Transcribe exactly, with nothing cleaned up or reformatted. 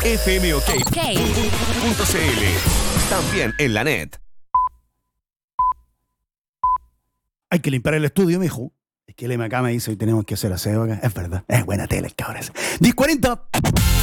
fmok punto cl. También en la net. Hay que limpiar el estudio, mijo. Es que el M acá me dice hoy tenemos que hacer aseo acá. Es verdad, es buena tele, cabras. diez cuarenta.